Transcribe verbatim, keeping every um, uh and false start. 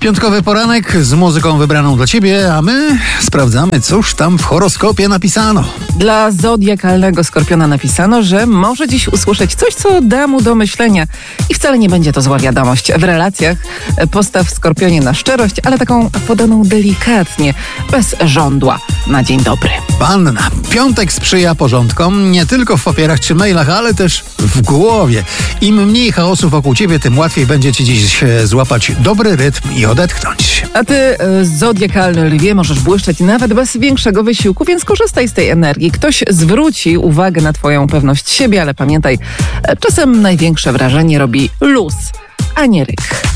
Piątkowy poranek z muzyką wybraną dla Ciebie, a my sprawdzamy, cóż tam w horoskopie napisano. Dla zodiakalnego Skorpiona napisano, że może dziś usłyszeć coś, co da mu do myślenia. I wcale nie będzie to zła wiadomość. W relacjach postaw Skorpionie na szczerość, ale taką podaną delikatnie, bez żądła. Na dzień dobry. Panna. Piątek sprzyja porządkom, nie tylko w papierach czy mailach, ale też w głowie. Im mniej chaosu wokół Ciebie, tym łatwiej będzie Ci dziś złapać dobry rytm i odetchnąć. A ty, zodiakalny lwie, możesz błyszczeć nawet bez większego wysiłku, więc korzystaj z tej energii. Ktoś zwróci uwagę na twoją pewność siebie, ale pamiętaj, czasem największe wrażenie robi luz, a nie ryk.